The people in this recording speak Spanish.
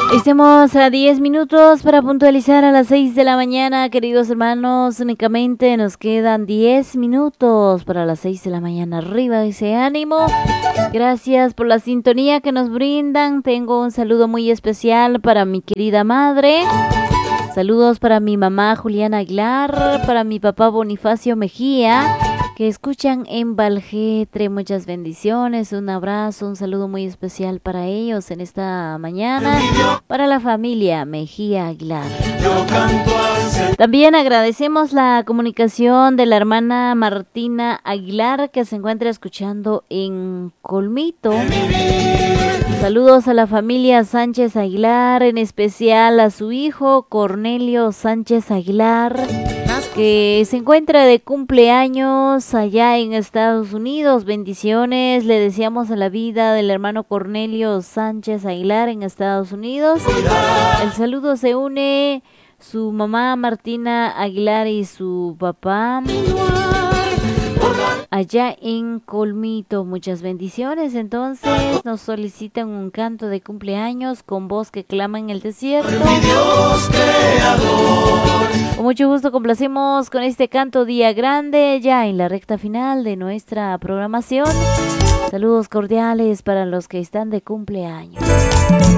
Estamos a 10 minutos para puntualizar a las 6 de la mañana, queridos hermanos. Únicamente nos quedan 10 minutos para las 6 de la mañana. Arriba ese ánimo. Gracias por la sintonía que nos brindan. Tengo un saludo muy especial para mi querida madre. Saludos para mi mamá Juliana Aguilar, para mi papá Bonifacio Mejía, que escuchan en Valjetre. Muchas bendiciones, un abrazo, un saludo muy especial para ellos en esta mañana, para la familia Mejía Aguilar. También agradecemos la comunicación de la hermana Martina Aguilar, que se encuentra escuchando en Colmito. Saludos a la familia Sánchez Aguilar, en especial a su hijo Cornelio Sánchez Aguilar, que se encuentra de cumpleaños allá en Estados Unidos. Bendiciones le deseamos a la vida del hermano Cornelio Sánchez Aguilar en Estados Unidos. El saludo se une su mamá Martina Aguilar y su papá allá en Colmito. Muchas bendiciones. Entonces nos solicitan un canto de cumpleaños con voz que clama en el desierto. Con mucho gusto complacemos con este canto Día Grande ya en la recta final de nuestra programación. Saludos cordiales para los que están de cumpleaños.